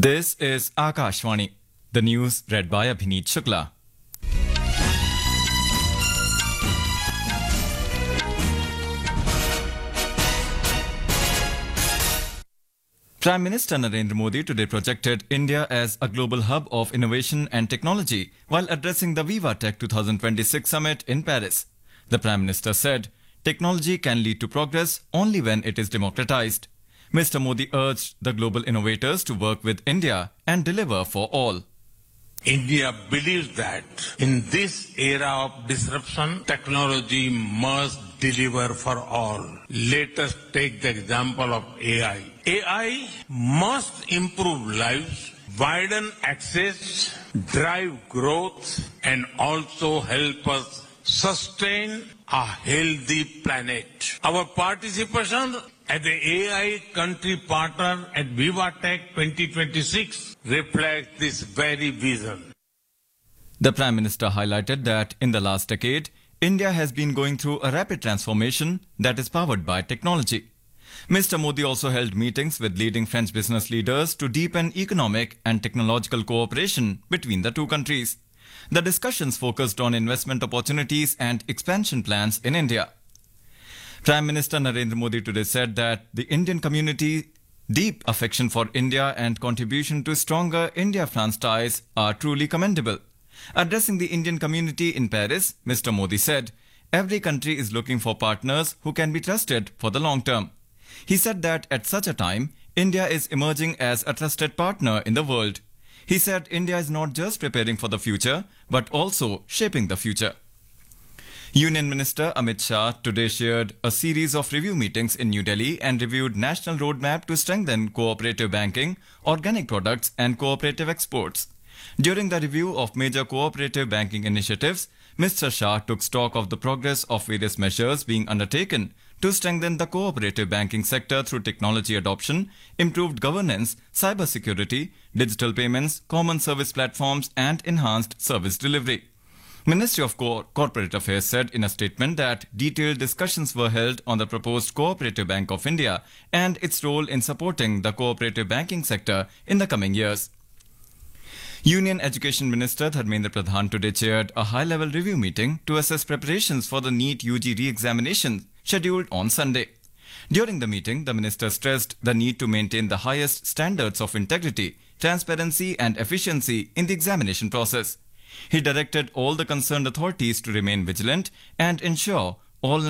This is Akashvani. The news read by Abhineet Shukla. Prime Minister Narendra Modi today projected India as a global hub of innovation and technology while addressing the Viva Tech 2026 summit in Paris. The Prime Minister said, technology can lead to progress only when it is democratized. Mr. Modi urged the global innovators to work with India and deliver for all. India believes that in this era of disruption, technology must deliver for all. Let us take the example of AI. AI must improve lives, widen access, drive growth, and also help us sustain a healthy planet. Our participation as the AI country partner at Viva Tech 2026 reflects this very vision. The Prime Minister highlighted that in the last decade, India has been going through a rapid transformation that is powered by technology. Mr. Modi also held meetings with leading French business leaders to deepen economic and technological cooperation between the two countries. The discussions focused on investment opportunities and expansion plans in India. Prime Minister Narendra Modi today said that the Indian community's deep affection for India and contribution to stronger India-France ties are truly commendable. Addressing the Indian community in Paris, Mr. Modi said, every country is looking for partners who can be trusted for the long term. He said that at such a time, India is emerging as a trusted partner in the world. He said India is not just preparing for the future, but also shaping the future. Union Minister Amit Shah today shared a series of review meetings in New Delhi and reviewed national roadmap to strengthen cooperative banking, organic products and cooperative exports. During the review of major cooperative banking initiatives, Mr. Shah took stock of the progress of various measures being undertaken to strengthen the cooperative banking sector through technology adoption, improved governance, cybersecurity, digital payments, common service platforms and enhanced service delivery. Ministry of Corporate Affairs said in a statement that detailed discussions were held on the proposed Cooperative Bank of India and its role in supporting the cooperative banking sector in the coming years. Union Education Minister Dharmendra Pradhan today chaired a high-level review meeting to assess preparations for the NEET UG re-examination scheduled on Sunday. During the meeting, the minister stressed the need to maintain the highest standards of integrity, transparency and efficiency in the examination process. He directed all the concerned authorities to remain vigilant and ensure all